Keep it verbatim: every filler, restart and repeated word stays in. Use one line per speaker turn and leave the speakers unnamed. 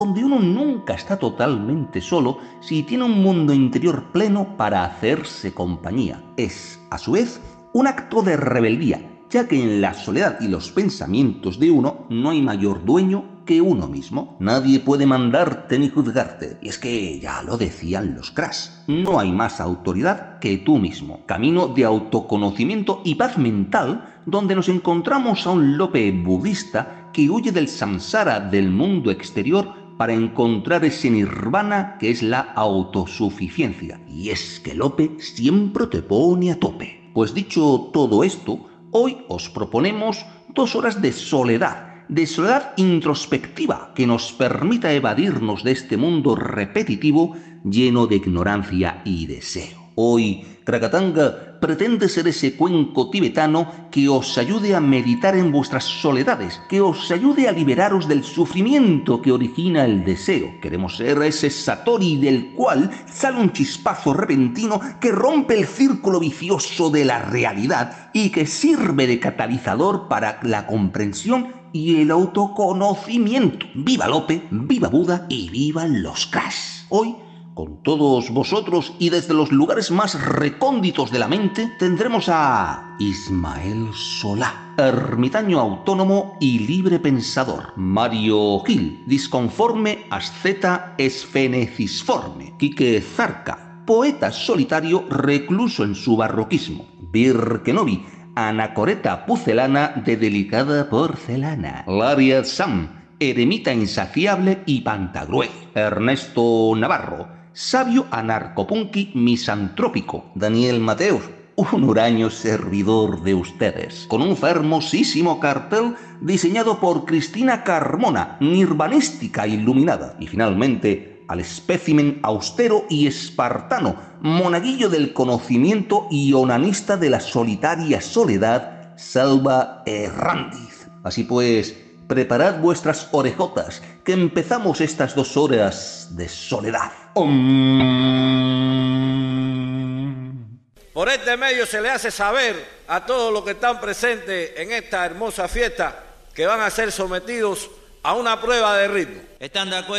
donde uno nunca está totalmente solo si tiene un mundo interior pleno para hacerse compañía. Es, a su vez, un acto de rebeldía, ya que en la soledad y los pensamientos de uno no hay mayor dueño que uno mismo. Nadie puede mandarte ni juzgarte. Y es que ya lo decían los Crash, no hay más autoridad que tú mismo. Camino de autoconocimiento y paz mental, donde nos encontramos a un Lope budista que huye del samsara del mundo exterior para encontrar ese nirvana que es la autosuficiencia. Y es que Lope siempre te pone a tope. Pues dicho todo esto, hoy os proponemos dos horas de soledad, de soledad introspectiva que nos permita evadirnos de este mundo repetitivo lleno de ignorancia y deseo. Hoy, Krakatanga pretende ser ese cuenco tibetano que os ayude a meditar en vuestras soledades, que os ayude a liberaros del sufrimiento que origina el deseo. Queremos ser ese Satori del cual sale un chispazo repentino que rompe el círculo vicioso de la realidad y que sirve de catalizador para la comprensión y el autoconocimiento. ¡Viva Lope, viva Buda y vivan los Crash! Hoy, con todos vosotros y desde los lugares más recónditos de la mente, tendremos a Ismael Solá, ermitaño autónomo y libre pensador; Mario Gil, disconforme, asceta, esfenecisforme; Quique Zarca, poeta solitario recluso en su barroquismo; Birkenovi, anacoreta pucelana de delicada porcelana; Laria Sam, eremita insaciable y pantagruel; Ernesto Navarro, sabio anarcopunky misantrópico; Daniel Mateos, un huraño servidor de ustedes, con un hermosísimo cartel diseñado por Cristina Carmona, nirvanística iluminada; y finalmente al espécimen austero y espartano, monaguillo del conocimiento y onanista de la solitaria soledad, Salva Herrandiz. Así pues, preparad vuestras orejotas, que empezamos estas dos horas de soledad. Om.
Por este medio se le hace saber a todos los que están presentes en esta hermosa fiesta que van a ser sometidos a una prueba de ritmo.
¿Están de acuerdo?